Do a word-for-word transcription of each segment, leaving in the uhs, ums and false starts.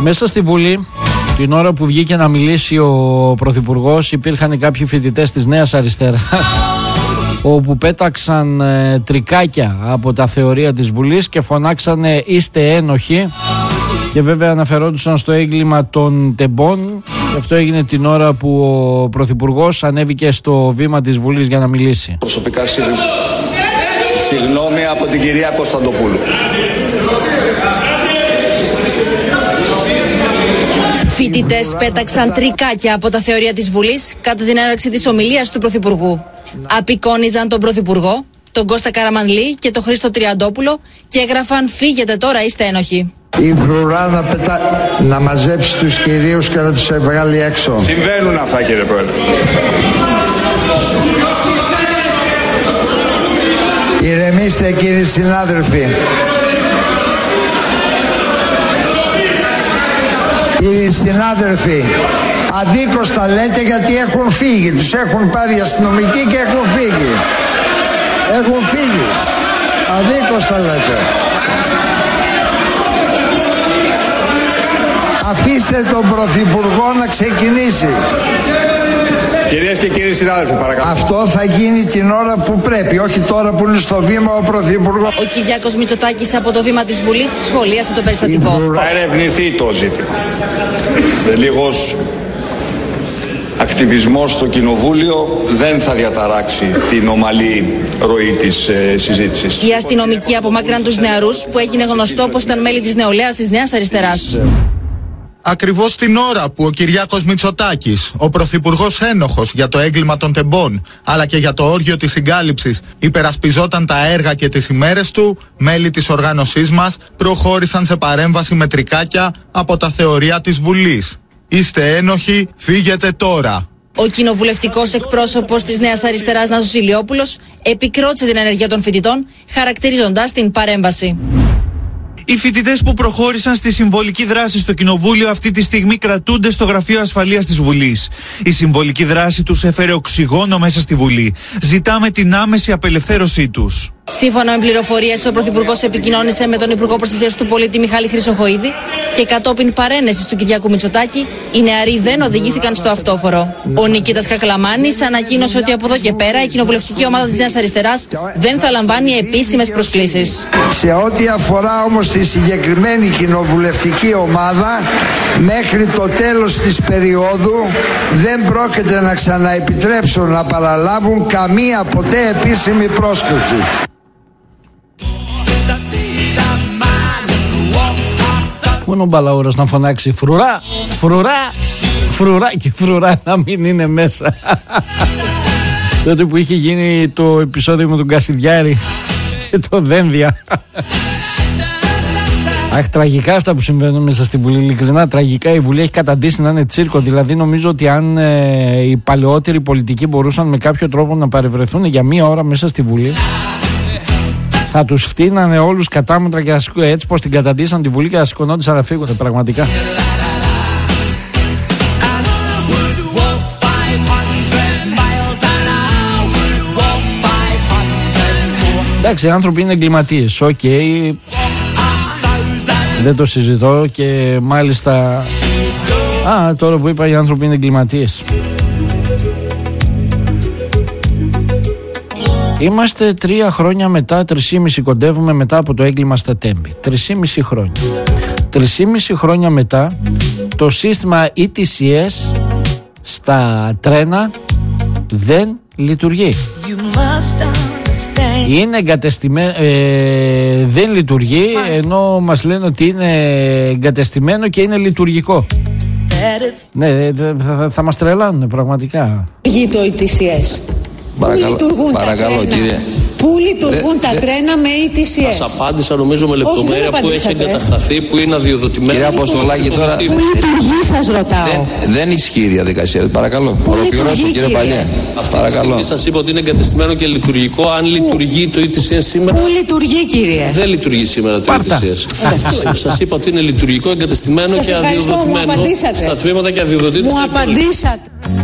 Μέσα στη Βουλή, την ώρα που βγήκε να μιλήσει ο Πρωθυπουργός, υπήρχαν κάποιοι φοιτητές της Νέας Αριστεράς όπου πέταξαν ε, τρικάκια από τα θεωρία της Βουλής και φωνάξανε «Είστε ένοχοι», και βέβαια αναφερόντουσαν στο έγκλημα των τεμπών. Και αυτό έγινε την ώρα που ο Πρωθυπουργός ανέβηκε στο βήμα της Βουλής για να μιλήσει. Προσωπικά συγγνώμη από την κυρία Κωνσταντοπούλου. Φοιτητές πέταξαν τρικάκια από τα θεωρία της Βουλής κατά την έναρξη της ομιλίας του Πρωθυπουργού. Απεικόνιζαν τον Πρωθυπουργό, τον Κώστα Καραμανλή και τον Χρήστο Τριαντόπουλο και έγραφαν «Φύγετε τώρα, είστε ένοχοι». Η φρουρά να, πετα... να μαζέψει τους κυρίους και να τους βγάλει έξω. Συμβαίνουν αυτά, κύριε Πρόεδρε. Ηρεμήστε, κύριοι συνάδελφοι. Κύριοι συνάδελφοι, αδίκως τα λέτε γιατί έχουν φύγει. Τους έχουν πάρει οι αστυνομικοί και έχουν φύγει. Έχουν φύγει. Αδίκως τα λέτε. Αφήστε τον Πρωθυπουργό να ξεκινήσει. Κυρίες και κύριοι συνάδελφοι, παρακαλώ. Αυτό θα γίνει την ώρα που πρέπει, όχι τώρα που είναι στο βήμα ο Πρωθυπουργός. Ο Κυριάκος Μητσοτάκης από το βήμα της Βουλής σχολίασε το περιστατικό. Θα ερευνηθεί το ζήτημα. Λίγος ακτιβισμός στο Κοινοβούλιο δεν θα διαταράξει την ομαλή ροή της ε, συζήτησης. Οι αστυνομικοί απομάκρυναν τους νεαρούς που έγινε γνωστό πως ήταν μέλη της νεολαίας της Νέας Αριστεράς. Ακριβώς την ώρα που ο Κυριάκος Μητσοτάκης, ο πρωθυπουργός ένοχος για το έγκλημα των τεμπών, αλλά και για το όργιο της συγκάλυψης, υπερασπιζόταν τα έργα και τις ημέρες του, μέλη της οργάνωσής μας προχώρησαν σε παρέμβαση με τρικάκια από τα θεωρία της Βουλής. Είστε ένοχοι, φύγετε τώρα. Ο κοινοβουλευτικός εκπρόσωπος της Νέας Αριστεράς Νάσος Ηλιόπουλος επικρότησε την ενέργεια των φοιτητών, χαρακτηρίζοντας την παρέμβαση. Οι φοιτητές που προχώρησαν στη συμβολική δράση στο Κοινοβούλιο αυτή τη στιγμή κρατούνται στο Γραφείο Ασφαλείας της Βουλής. Η συμβολική δράση τους έφερε οξυγόνο μέσα στη Βουλή. Ζητάμε την άμεση απελευθέρωσή τους. Σύμφωνα με πληροφορίες, ο Πρωθυπουργός επικοινώνησε με τον Υπουργό Προστασίας του Πολίτη Μιχάλη Χρυσοχοΐδη και κατόπιν παρένεσης του Κυριάκου Μητσοτάκη, οι νεαροί δεν οδηγήθηκαν στο αυτόφορο. Ο Νικήτας Κακλαμάνης ανακοίνωσε ότι από εδώ και πέρα η κοινοβουλευτική ομάδα της Νέας Αριστεράς δεν θα λαμβάνει επίσημες προσκλήσεις. Σε ό,τι αφορά όμως τη συγκεκριμένη κοινοβουλευτική ομάδα, μέχρι το τέλος της περίοδου δεν πρόκειται να ξαναεπιτρέψουν να παραλάβουν καμία ποτέ επίσημη πρόσκληση. Πού είναι ο Μπαλαούρος να φωνάξει φρουρά, φρουρά, φρουρά και φρουρά να μην είναι μέσα. Τότε που είχε γίνει το επεισόδιο με τον Κασιδιάρη και το Δένδια. Αχ, τραγικά αυτά που συμβαίνουν μέσα στη Βουλή. Ειλικρινά, τραγικά. Η Βουλή έχει καταντήσει να είναι τσίρκο. Δηλαδή, νομίζω ότι αν ε, οι παλαιότεροι πολιτικοί μπορούσαν με κάποιο τρόπο να παρευρεθούν για μία ώρα μέσα στη Βουλή, θα τους φτύνανε όλους κατάμετρα και θα, έτσι πως την καταντήσαν τη Βουλή και θα σηκωνόντουσαν να φύγουν πραγματικά. Εντάξει, οι άνθρωποι είναι εγκληματίες. Οκ, okay. Δεν το συζητώ και μάλιστα... Α, τώρα που είπα οι άνθρωποι είναι εγκληματίες. Είμαστε τρία χρόνια μετά, τρισήμιση κοντεύουμε μετά από το έγκλημα στα Τέμπη. Τρισήμιση χρόνια. Τρισήμιση χρόνια μετά το σύστημα ι τι σι ες στα τρένα δεν λειτουργεί. Είναι εγκατεστημένο, ε, δεν λειτουργεί, ενώ μας λένε ότι είναι εγκατεστημένο και είναι λειτουργικό. Ναι, θα, θα, θα μας τρελάνουν πραγματικά. Λειτουργεί το ι τι σι ες. Παρακαλώ, Πού λειτουργούν παρακαλώ, τα τρένα. κύριε. Πού λειτουργούν δε, τα δε, τρένα με ι τι σι ες. Σας απάντησα νομίζω με λεπτομέρεια που έχει εγκατασταθεί, που είναι αδειοδοτημένο. Κύριε Αποστολάκη, τώρα. Πού λειτουργεί, σας ρωτάω. Δεν, δεν ισχύει η διαδικασία. Παρακαλώ. Ολοκληρώστε, κύριε Παλιέ. Παρακαλώ. Σας είπα ότι είναι εγκατεστημένο και λειτουργικό. Αν λειτουργεί το ι τι σι ες σήμερα. Πού λειτουργεί, κύριε. Δεν λειτουργεί σήμερα το ι τι σι ες. Σας είπα ότι είναι λειτουργικό, εγκατεστημένο και αδειοδοτημένο. Στα τμήματα και αδειοδοτημένο. Μου απαντήσατε.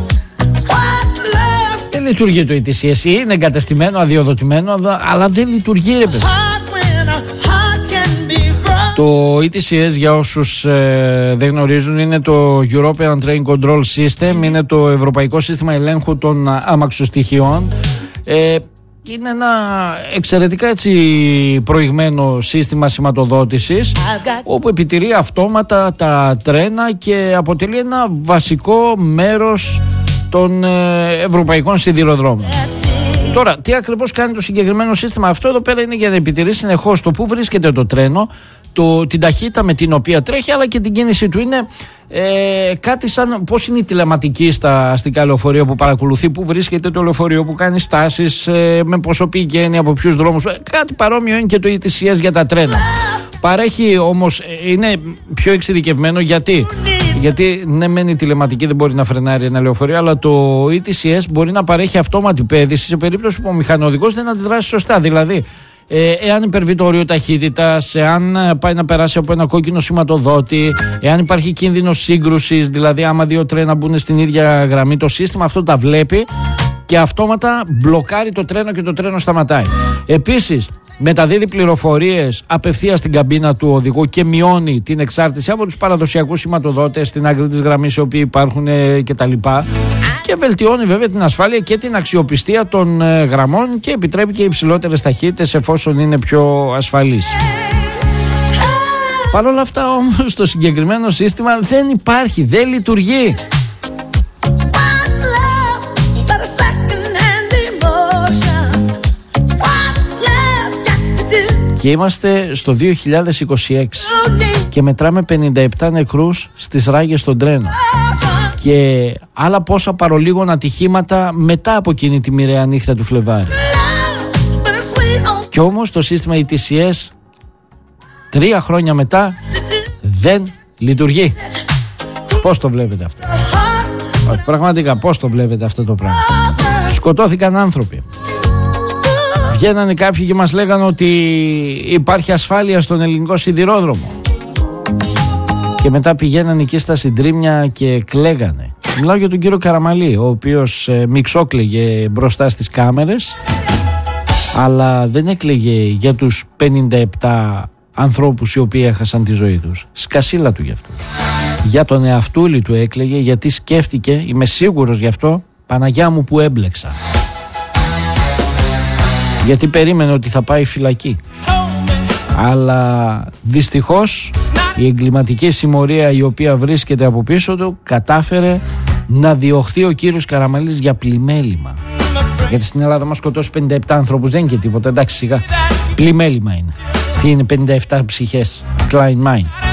Δεν λειτουργεί το ι τι σι ες, είναι εγκατεστημένο, αδειοδοτημένο, αλλά δεν λειτουργεί, ρε παιδί. Το ι τι σι ες, για όσους ε, δεν γνωρίζουν, είναι το European Train Control System, είναι το Ευρωπαϊκό Σύστημα Ελέγχου των Αμαξοστοιχειών. Ε, είναι ένα εξαιρετικά έτσι προηγμένο σύστημα σηματοδότησης, όπου επιτηρεί αυτόματα τα τρένα και αποτελεί ένα βασικό μέρος των ε, ευρωπαϊκών σιδηροδρόμων. Τώρα, τι ακριβώς κάνει το συγκεκριμένο σύστημα αυτό? Εδώ πέρα είναι για να επιτηρεί συνεχώς το πού βρίσκεται το τρένο, το, την ταχύτητα με την οποία τρέχει, αλλά και την κίνησή του. Είναι ε, κάτι σαν πώς είναι η τηλεματική στα αστικά λεωφορεία, που παρακολουθεί πού βρίσκεται το λεωφορείο, που κάνει στάσεις, ε, με πόσο πηγαίνει, από ποιους δρόμους. Ε, κάτι παρόμοιο είναι και το ι τι σι ες για τα τρένα. Παρέχει όμως, είναι πιο εξειδικευμένο. Γιατί? Γιατί ναι, μεν η τηλεματική δεν μπορεί να φρενάρει ένα λεωφορείο, αλλά το ι τι σι ες μπορεί να παρέχει αυτόματη πέδηση σε περίπτωση που ο μηχανοδηγός δεν αντιδράσει σωστά. Δηλαδή, ε, εάν υπερβεί το όριο ταχύτητας, εάν πάει να περάσει από ένα κόκκινο σηματοδότη, εάν υπάρχει κίνδυνος σύγκρουσης, δηλαδή άμα δύο τρένα μπουν στην ίδια γραμμή, το σύστημα αυτό τα βλέπει και αυτόματα μπλοκάρει το τρένο και το τρένο σταματάει. Επίσης, μεταδίδει πληροφορίες απευθείας στην καμπίνα του οδηγού και μειώνει την εξάρτηση από τους παραδοσιακούς σηματοδότες στην άκρη της γραμμής οι οποίοι υπάρχουν ε, κτλ. Και βελτιώνει βέβαια την ασφάλεια και την αξιοπιστία των ε, γραμμών και επιτρέπει και υψηλότερες ταχύτητες εφόσον είναι πιο ασφαλής. Παρ' όλα αυτά όμως το συγκεκριμένο σύστημα δεν υπάρχει, δεν λειτουργεί. Και είμαστε στο δύο χιλιάδες είκοσι έξι και μετράμε πενήντα επτά νεκρούς στις ράγες των τρένων και άλλα πόσα παρολίγων ατυχήματα μετά από εκείνη τη μοιραία νύχτα του Φλεβάρη. Και όμως το σύστημα ι τι σι ες τρία χρόνια μετά δεν λειτουργεί. Πώς το βλέπετε αυτό? Όχι, πραγματικά πώς το βλέπετε αυτό το πράγμα? Σκοτώθηκαν άνθρωποι. Βγαίνανε κάποιοι και μας λέγανε ότι υπάρχει ασφάλεια στον ελληνικό σιδηρόδρομο. Και μετά πηγαίνανε εκεί στα συντρίμμια και κλαίγανε. Μιλάω για τον κύριο Καραμαλή, ο οποίος ε, μιξόκλαιγε μπροστά στις κάμερες, αλλά δεν έκλαιγε για τους πενήντα επτά ανθρώπους οι οποίοι έχασαν τη ζωή τους. Σκασίλα του γι' αυτούς. Για τον εαυτούλη του έκλαιγε, γιατί σκέφτηκε, είμαι σίγουρος γι' αυτό, Παναγιά μου που έμπλεξα. Γιατί περίμενε ότι θα πάει φυλακή. Αλλά δυστυχώς η εγκληματική συμμορία η οποία βρίσκεται από πίσω του κατάφερε να διωχθεί ο κύριος Καραμαλής για πλημέλημα. Γιατί στην Ελλάδα μας σκοτώσει πενήντα επτά άνθρωπους δεν είναι και τίποτα. Εντάξει, σιγά. Πλημέλημα είναι. Τι είναι πενήντα επτά ψυχές? Klein Mind.